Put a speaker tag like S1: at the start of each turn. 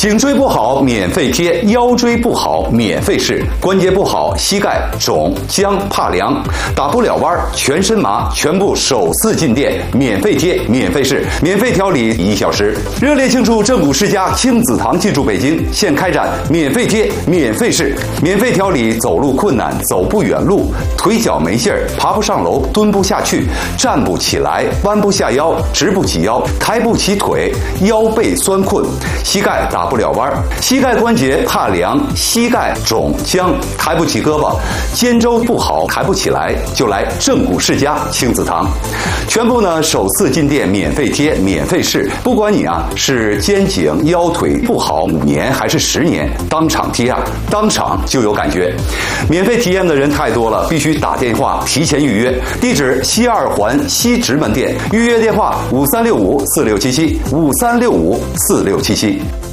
S1: 颈椎不好免费贴，腰椎不好免费试，关节不好膝盖肿僵怕凉打不了弯全身麻，全部首次进店免费贴免费试免费调理1小时。热烈庆祝正骨世家亲子堂进驻北京，现开展免费贴免费试免费调理走路困难走不远路腿脚没劲儿爬不上楼蹲不下去站不起来弯不下腰直不起腰抬不起腿腰背酸困膝盖打不了弯膝盖关节怕凉膝盖肿僵抬不起胳膊肩周不好抬不起来就来正骨世家亲子堂，全部呢首次进店免费贴免费试，不管你是肩颈腰腿不好5年还是10年，当场贴当场就有感觉。免费体验的人太多了，必须打电话提前预约。地址西2环西直门店，预约电话5365467753654677。